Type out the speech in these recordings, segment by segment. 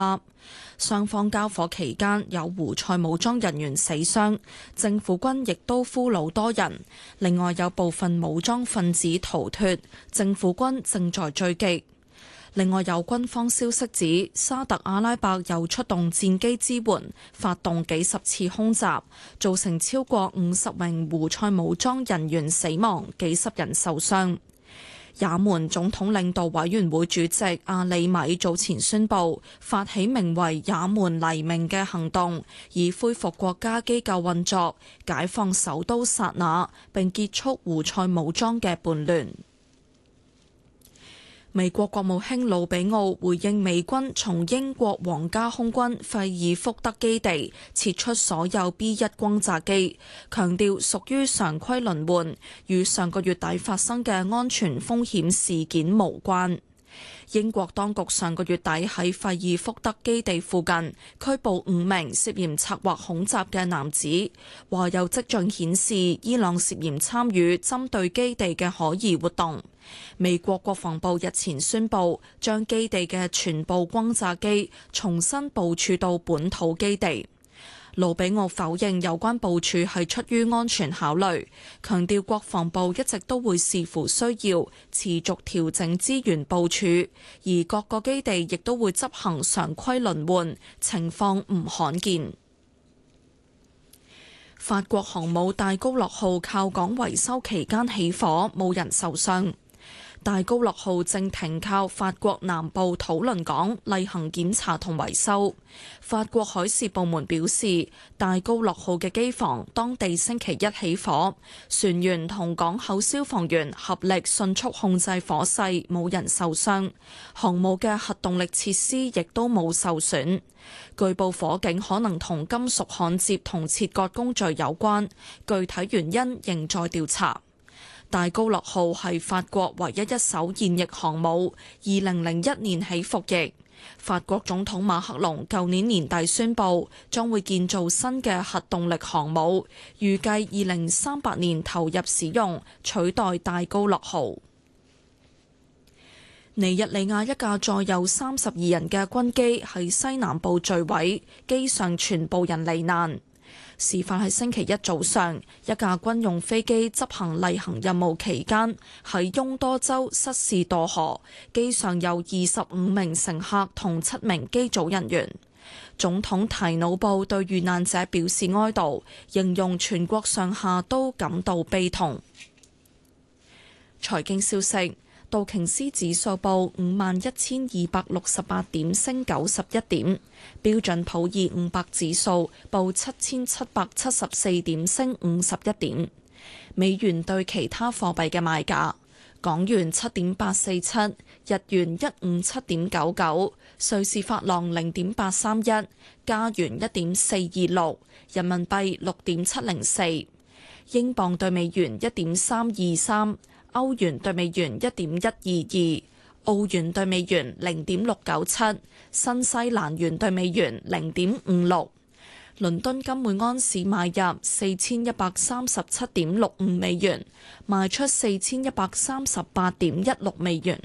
雙方交火期間有胡塞武裝人員死傷，政府軍亦都俘虜多人，另外有部分武裝分子逃脫，政府軍正在追擊。另外有軍方消息指，沙特阿拉伯又出動戰機支援，發動幾十次空襲，造成超過50名胡塞武裝人員死亡，幾十人受傷。也門總統領導委員會主席阿里米早前宣布，發起名為也門黎明嘅行動，以恢復國家機構運作，解放首都薩那，並結束胡塞武裝嘅叛亂。美國國務卿魯比奧回應美軍從英國皇家空軍費爾福德基地撤出所有 B-1 轟炸機，強調屬於常規輪換，與上個月底發生嘅安全風險事件無關。英國當局上個月底喺費爾福德基地附近拘捕5名涉嫌策劃恐襲嘅男子，話有跡象顯示伊朗涉嫌參與針對基地嘅可疑活動。美國國防部日前宣布，將基地嘅全部轟炸機重新部署到本土基地。盧比奧否認有關部署係出於安全考慮，強調國防部一直都會視乎需要持續調整資源部署，而各個基地亦都會執行常規輪換，情況唔罕見。法國航母戴高樂號靠港維修期間起火，冇人受傷。戴高樂號正停靠法國南部土倫港例行檢查同維修。法國海事部門表示，戴高樂號嘅機房當地星期一起火，船員同港口消防員合力迅速控制火勢，冇人受傷。航母嘅核動力設施亦都冇受損。據報火警可能同金屬焊接同切割工序有關，具體原因仍在調查。戴高樂號係法國唯一一艘現役航母，2001年起服役。法國總統馬克龍舊年年底宣布，將會建造新嘅核動力航母，預計2038年投入使用，取代戴高樂號。尼日利亞一架載有32人嘅軍機喺西南部墜毀，機上全部人罹難。事發喺星期一早上，一架軍用飛機執行例行任務期間喺翁多州失事墮河，機上有25名乘客同7名機組人員。總統提努布對遇難者表示哀悼，形容全國上下都感到悲痛。財經消息。道瓊斯指數報51,268點，升91點；標準普爾500指數報7,774點，升51點。美元對其他貨幣嘅賣價：港元7.847，日元157.99，瑞士法郎0.831，加元1.426，人民幣6.704，英鎊對美元1.323。歐元對美元1.122，澳元對美元0.697，新西蘭元對美元0.56。倫敦金每安士買入4137.65美元，賣出4138.16美元。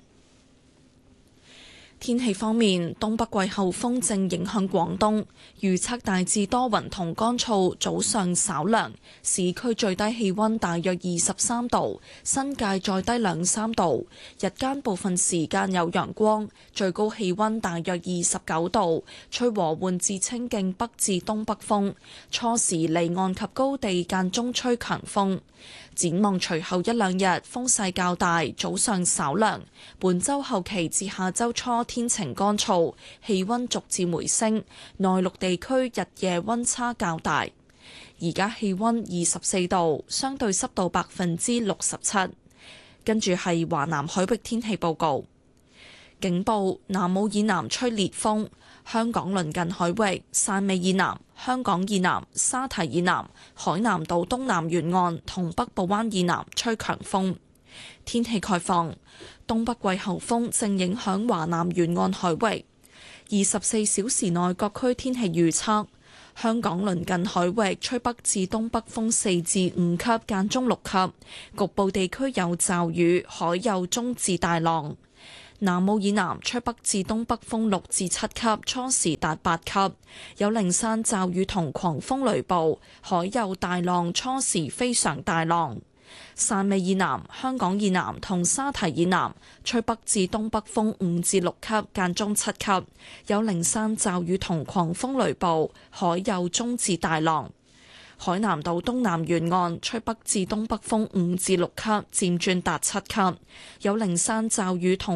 天氣方面，東北季候風正影響廣東，預測大致多雲同乾燥，早上稍涼，市區最低氣溫大約23度，新界再低2-3度，日間部分時間有陽光，最高氣溫大約29度，吹和緩至清勁北至東北風，初時離岸及高地間中吹強風。展望隨後一兩日風勢較大，早上稍涼。本週後期至下週初天晴乾燥，氣溫逐漸回升。內陸地區日夜溫差較大。而家氣溫24度，相對濕度67%。跟住係華南海域天氣報告。警報：南澳以南吹烈風，香港鄰近海域、汕尾以南、香港以南、沙堤以南、海南島東南沿岸同北部灣以南吹強風。天氣概況：東北季候風正影響華南沿岸海域。24小時內各區天氣預測：香港鄰近海域吹北至東北風4至5級，間中6級，局部地區有驟雨，海有中至大浪。 南澳以南吹北至東北風6至7級，初時達8級，有零散驟雨同狂風雷暴，海有大浪，初時非常大浪。汕尾以南、香港以南同沙堤以南吹北至東北風5至6級，間中7級，有零散驟雨同狂風雷暴，海有中至大浪。海南島東南沿岸吹北至東北風5至6級，漸轉達7級，有零散驟雨同